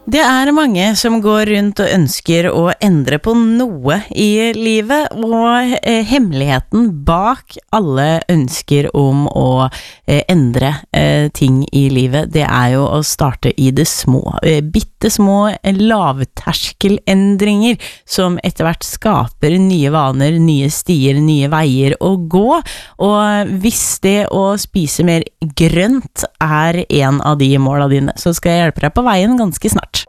Det mange som går rundt og ønsker å endre på noe i livet, og hemmeligheten bak alle ønsker om å endre ting i livet, det jo å starte i det små. Bitte små lavterskelendringer som etter hvert skaper nye vaner, nye stier, nye veier å gå. Og hvis det å spise mer grønt en av de målene dine, så skal jeg hjelpe deg på veien ganske snart.